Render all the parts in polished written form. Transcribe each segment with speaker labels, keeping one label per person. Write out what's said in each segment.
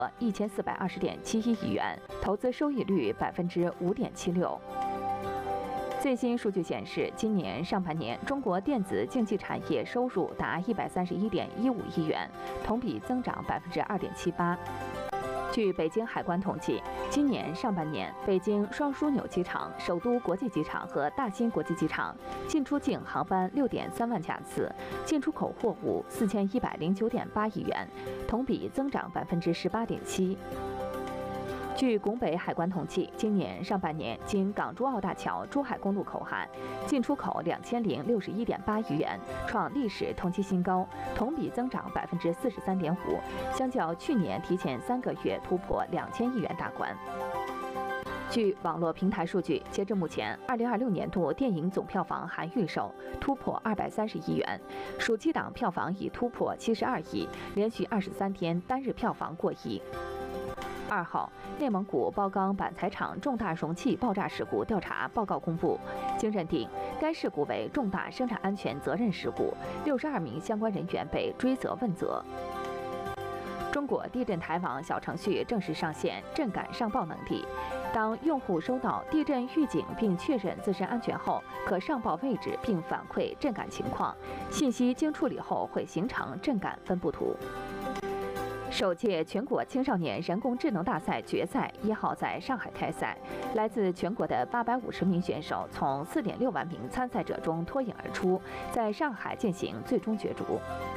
Speaker 1: 1420.71亿元，投资收益率5.76%。最新数据显示，今年上半年中国电子竞技产业收入达131.15亿元，同比增长2.78%。据北京海关统计，今年上半年，北京双枢纽机场、首都国际机场和大兴国际机场进出境航班6.3万架次，进出口货物4109.8亿元，同比增长18.7%。据拱北海关统计，今年上半年经港珠澳大桥珠海公路口岸进出口2061.8亿元，创历史同期新高，同比增长43.5%，相较去年提前3个月突破2000亿元大关。据网络平台数据，截至目前，2026年度电影总票房含预售突破230亿元，暑期档票房已突破72亿，连续23天单日票房过亿。2号，内蒙古包钢板材厂重大容器爆炸事故调查报告公布，经认定，该事故为重大生产安全责任事故，62名相关人员被追责问责。中国地震台网小程序正式上线震感上报能力，当用户收到地震预警并确认自身安全后，可上报位置并反馈震感情况，信息经处理后会形成震感分布图。首届全国青少年人工智能大赛决赛1号在上海开赛，来自全国的850名选手从4.6万名参赛者中脱颖而出，在上海进行最终角逐。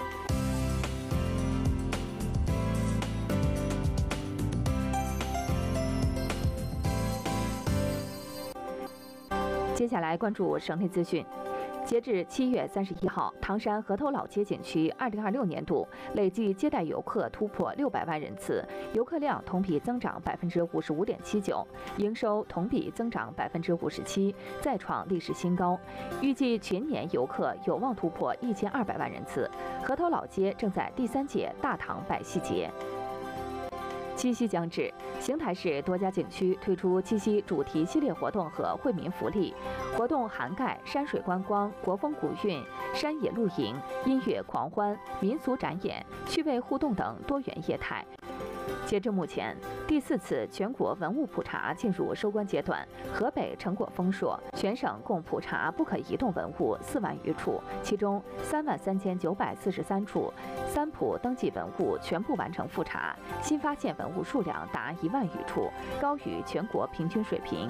Speaker 1: 接下来关注省内资讯。截至7月31号，唐山河头老街景区2026年度累计接待游客突破600万人次，游客量同比增长55.79%，营收同比增长57%，再创历史新高。预计全年游客有望突破1200万人次。河头老街正在第3届大唐百戏节。七夕将至，邢台市多家景区推出七夕主题系列活动和惠民福利，活动涵盖山水观光、国风古韵、山野露营、音乐狂欢、民俗展演、趣味互动等多元业态。截至目前，第4次全国文物普查进入收官阶段，河北成果丰硕，全省共普查不可移动文物4万余处，其中33943处三普登记文物全部完成复查，新发现文物数量达1万余处，高于全国平均水平。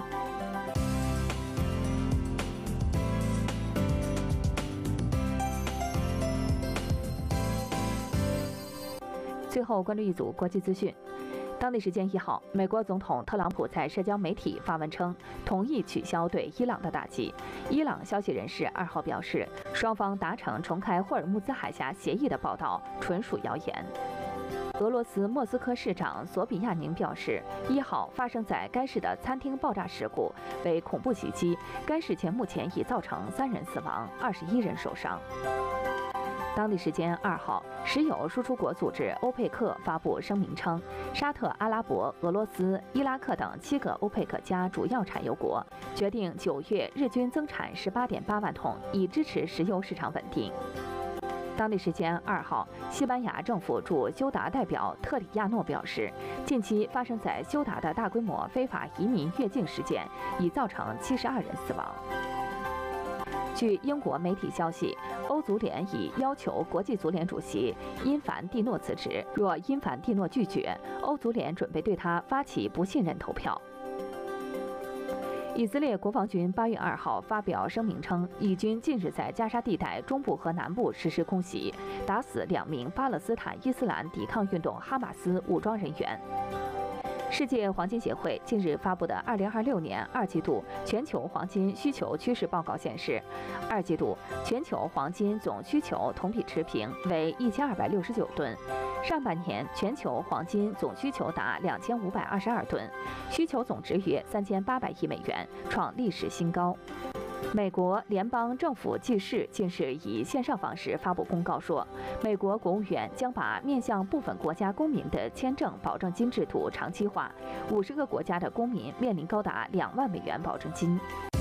Speaker 1: 最后关注一组国际资讯。当地时间1号，美国总统特朗普在社交媒体发文称，同意取消对伊朗的打击。伊朗消息人士2号表示，双方达成重开霍尔木兹海峡协议的报道纯属谣言。俄罗斯莫斯科市长索比亚宁表示，1号发生在该市的餐厅爆炸事故为恐怖袭击，该事件目前已造成3人死亡，21人受伤。当地时间2号，石油输出国组织欧佩克发布声明称，沙特阿拉伯、俄罗斯、伊拉克等7个欧佩克加主要产油国决定9月日均增产18.8万桶，以支持石油市场稳定。当地时间2号，西班牙政府驻休达代表特里亚诺表示，近期发生在休达的大规模非法移民越境事件已造成72人死亡。据英国媒体消息，欧足联已要求国际足联主席因凡蒂诺辞职，若因凡蒂诺拒绝，欧足联准备对他发起不信任投票。以色列国防军8月2号发表声明称，以军近日在加沙地带中部和南部实施空袭，打死2名巴勒斯坦伊斯兰抵抗运动哈马斯武装人员。世界黄金协会近日发布的2026年2季度全球黄金需求趋势报告显示，2季度全球黄金总需求同比持平，为1269吨。上半年全球黄金总需求达2522吨，需求总值约3800亿美元，创历史新高。美国联邦政府记事近日以线上方式发布公告说，美国国务院将把面向部分国家公民的签证保证金制度长期化，50个国家的公民面临高达2万美元保证金。